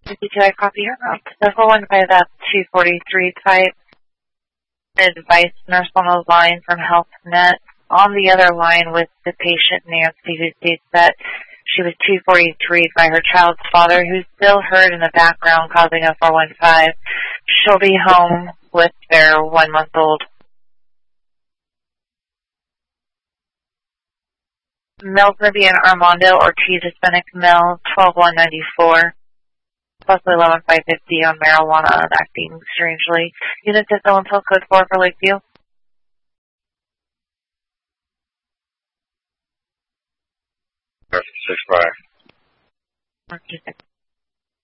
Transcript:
52, I copy your route. The 415, that's 243 type. Advice nurse on the line from HealthNet. On the other line with the patient Nancy, who states that she was 243 by her child's father, who's still heard in the background causing a 415. She'll be home with their 1-month-old. Mill's going to be in Armando Ortiz Hispanic Mill, 12194. Possibly 11550 on marijuana and acting strangely. Unit to fill until code 4 for Lakeview. Perfect, 6-5. Okay.